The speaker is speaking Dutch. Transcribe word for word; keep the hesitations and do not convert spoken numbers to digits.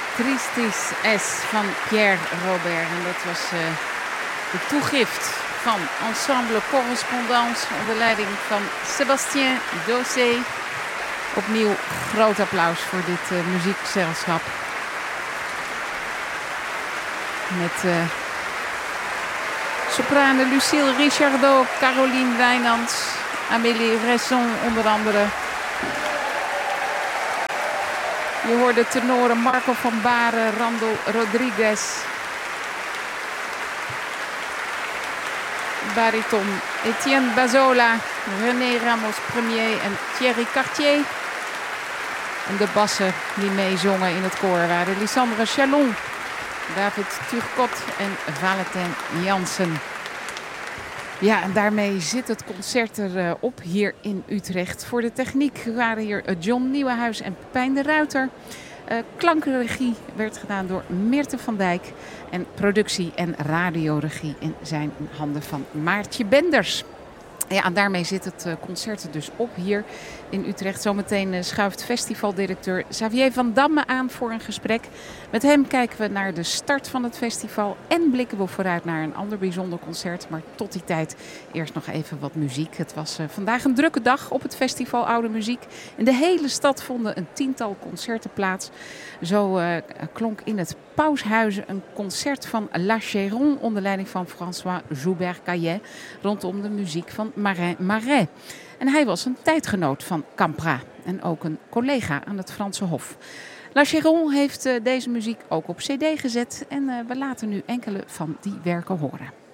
Tristis S van Pierre Robert. En dat was uh, de toegift van Ensemble Correspondance onder leiding van Sébastien Dossé. Opnieuw groot applaus voor dit uh, muziekgezelschap. Met uh, sopranen Lucille Richardot, Caroline Wijnands, Amélie Resson onder andere. Je hoorde tenoren Marco van Baren, Randall Rodriguez. Bariton Etienne Bazola, René Ramos Premier en Thierry Cartier. En de bassen die meezongen in het koor waren Lysandre Chalon, David Turcotte en Valentin Jansen. Ja, en daarmee zit het concert erop hier in Utrecht. Voor de techniek waren hier John Nieuwenhuis en Pepijn de Ruiter. Uh, klankenregie werd gedaan door Meerte van Dijk. En productie en radioregie in zijn handen van Maartje Benders. Ja, en daarmee zit het concert dus op hier in Utrecht. Zometeen schuift festivaldirecteur Xavier van Damme aan voor een gesprek. Met hem kijken we naar de start van het festival en blikken we vooruit naar een ander bijzonder concert. Maar tot die tijd eerst nog even wat muziek. Het was uh, vandaag een drukke dag op het festival Oude Muziek. In de hele stad vonden een tiental concerten plaats. Zo uh, klonk in het Paushuizen een concert van La Chéron onder leiding van François Joubert-Caillet rondom de muziek van Marin Marais. En hij was een tijdgenoot van Campra en ook een collega aan het Franse Hof. La Chéron heeft uh, deze muziek ook op cd gezet en uh, we laten nu enkele van die werken horen.